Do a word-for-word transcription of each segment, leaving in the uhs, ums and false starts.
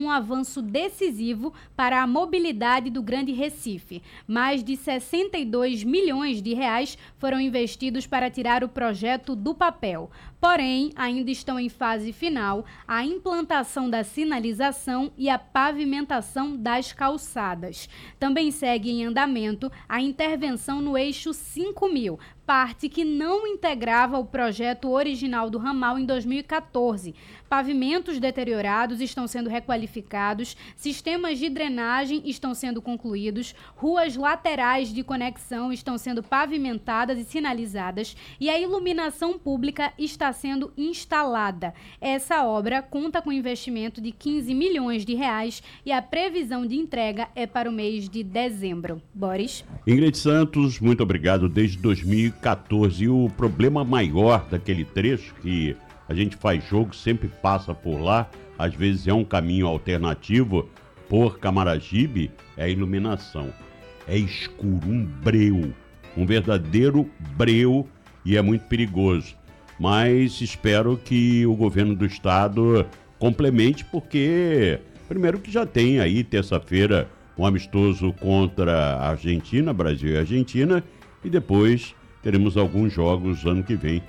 um avanço decisivo para a mobilidade do Grande Recife. Mais de sessenta e dois milhões de reais foram investidos para tirar o projeto do papel. Porém, ainda estão em fase final a implantação da sinalização e a pavimentação das calçadas. Também segue em andamento a intervenção no eixo cinco mil, parte que não integrava o projeto original do ramal em dois mil e quatorze. Pavimentos deteriorados estão sendo requalificados, sistemas de drenagem estão sendo concluídos, ruas laterais de conexão estão sendo pavimentadas e sinalizadas e a iluminação pública está sendo instalada. Essa obra conta com investimento de quinze milhões de reais e a previsão de entrega é para o mês de dezembro. Boris? Ingrid Santos, muito obrigado. Desde dois mil e quatorze, e o problema maior daquele trecho que a gente faz jogo, sempre passa por lá, às vezes é um caminho alternativo por Camaragibe, é a iluminação. É escuro, um breu, um verdadeiro breu, e é muito perigoso. Mas espero que o governo do estado complemente, porque primeiro que já tem aí terça-feira um amistoso contra a Argentina, Brasil e Argentina, e depois teremos alguns jogos ano que vem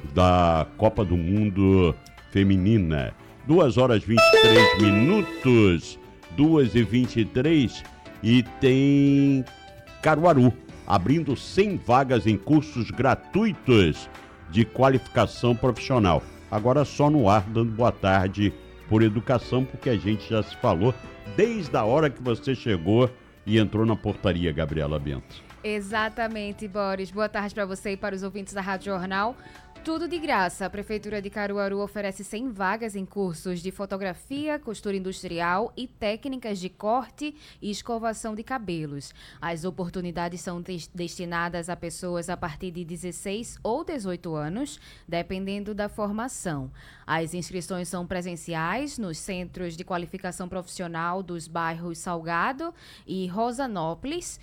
da Copa do Mundo Feminina. duas horas e vinte e três minutos, duas e vinte e três, e tem Caruaru abrindo cem vagas em cursos gratuitos de qualificação profissional. Agora só no ar, dando boa tarde por educação, porque a gente já se falou desde a hora que você chegou e entrou na portaria, Gabriela Bento. Exatamente, Boris. Boa tarde para você e para os ouvintes da Rádio Jornal. Tudo de graça. A Prefeitura de Caruaru oferece cem vagas em cursos de fotografia, costura industrial e técnicas de corte e escovação de cabelos. As oportunidades são des- destinadas a pessoas a partir de dezesseis ou dezoito anos, dependendo da formação. As inscrições são presenciais nos centros de qualificação profissional dos bairros Salgado e Rosanópolis,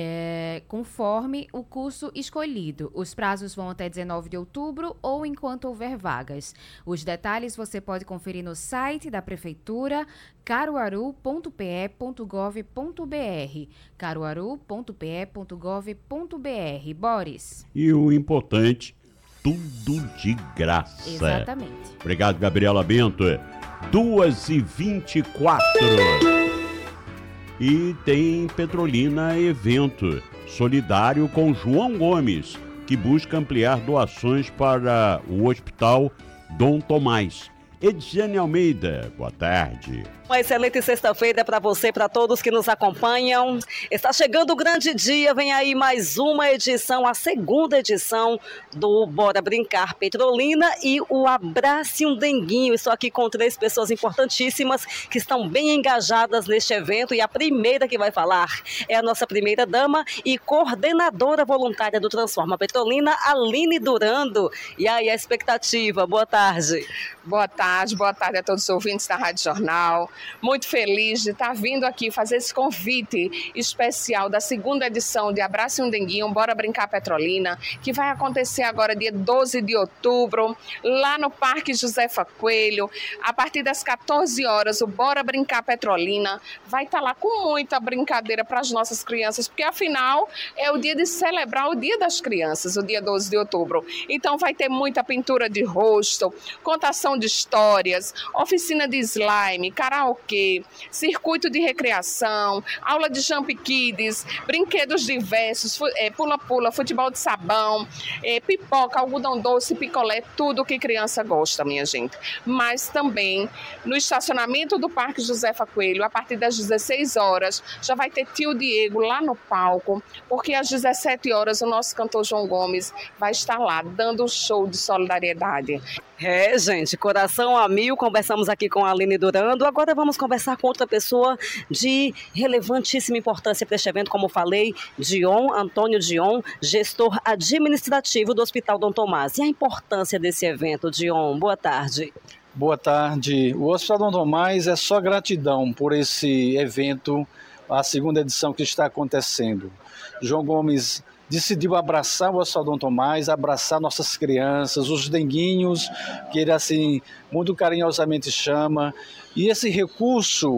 É, conforme o curso escolhido. Os prazos vão até dezenove de outubro ou enquanto houver vagas. Os detalhes você pode conferir no site da Prefeitura, caruaru ponto p e ponto gov ponto b r. caruaru ponto p e ponto gov ponto b r. Boris. E o importante, tudo de graça. Exatamente. Obrigado, Gabriela Bento. duas e vinte e quatro. E tem Petrolina Evento solidário com João Gomes, que busca ampliar doações para o Hospital Dom Tomás. Edjane Almeida, boa tarde. Uma excelente sexta-feira para você, para todos que nos acompanham. Está chegando o grande dia, vem aí mais uma edição, a segunda edição do Bora Brincar Petrolina e o Abrace um Denguinho. Estou aqui com três pessoas importantíssimas que estão bem engajadas neste evento e a primeira que vai falar é a nossa primeira dama e coordenadora voluntária do Transforma Petrolina, Aline Durando. E aí a expectativa, boa tarde. Boa tarde, boa tarde a todos os ouvintes da Rádio Jornal. Muito feliz de estar vindo aqui fazer esse convite especial da segunda edição de Abrace um Denguinho, Bora Brincar Petrolina, que vai acontecer agora dia doze de outubro, lá no Parque Josefa Coelho. A partir das quatorze horas, o Bora Brincar Petrolina vai estar lá com muita brincadeira para as nossas crianças, porque afinal é o dia de celebrar o Dia das Crianças, o dia doze de outubro. Então vai ter muita pintura de rosto, contação de histórias, oficina de slime, karaokê, circuito de recreação, aula de jump kids, brinquedos diversos, é, pula-pula, futebol de sabão, é, pipoca, algodão doce, picolé, tudo que criança gosta, minha gente. Mas também no estacionamento do Parque Josefa Coelho, a partir das dezesseis horas, já vai ter tio Diego lá no palco, porque às dezessete horas o nosso cantor João Gomes vai estar lá, dando um show de solidariedade. É, gente, coração a mil, conversamos aqui com a Aline Durando, agora vamos conversar com outra pessoa de relevantíssima importância para este evento, como falei, Dion, Antônio Dion, gestor administrativo do Hospital Dom Tomás. E a importância desse evento, Dion? Boa tarde. Boa tarde. O Hospital Dom Tomás é só gratidão por esse evento, a segunda edição que está acontecendo. João Gomes decidiu abraçar o Hospital Dom Tomás, abraçar nossas crianças, os denguinhos, que ele assim muito carinhosamente chama. E esse recurso